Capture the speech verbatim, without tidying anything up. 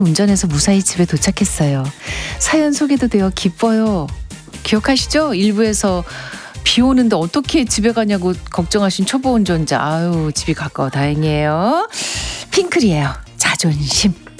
운전해서 무사히 집에 도착했어요. 사연 소개도 되어 기뻐요. 기억하시죠? 일부에서 비 오는데 어떻게 집에 가냐고 걱정하신 초보 운전자. 아유, 집이 가까워 다행이에요. 핑클이에요. 자존심.